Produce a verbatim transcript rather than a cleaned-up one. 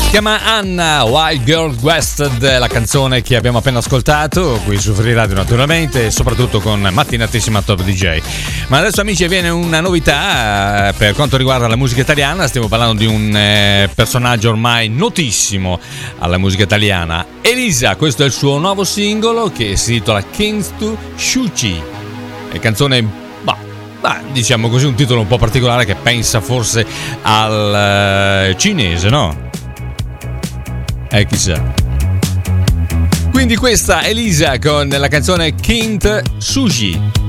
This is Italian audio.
Si chiama Anna, Wild Girl West, la canzone che abbiamo appena ascoltato qui su Free Radio naturalmente, e soprattutto con Mattinatissima Top D J. Ma adesso amici viene una novità per quanto riguarda la musica italiana. Stiamo parlando di un eh, personaggio ormai notissimo alla musica italiana, Elisa. Questo è il suo nuovo singolo che si intitola Kings to Shuchi, è canzone, bah, bah, diciamo così, un titolo un po' particolare che pensa forse al uh, cinese, no? Eh, chissà. Quindi questa Elisa con la canzone King Sushi.